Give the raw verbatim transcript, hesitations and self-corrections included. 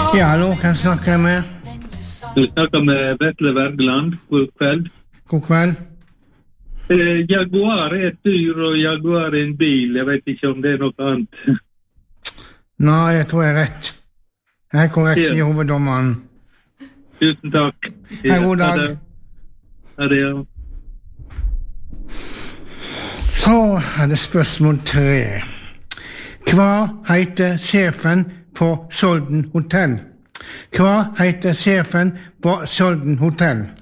Ja, hallo, hvem snakker jeg med? Du snakker med Vetle Wergeland. God kveld. God kveld. Eh, Jaguar er et dyr, og Jaguar er en bil. Jeg vet ikke om det er noe annet. Nei, jeg tror jeg er rett. Jeg er korrekt, Ja. sier hoveddommeren. Tusen takk. Hei, god dag. Ha det. Ha det, ja. Så er det spørsmål tre. Hva heter sjefen på Solden Hotel? Hva heter sjefen på Solden Hotel?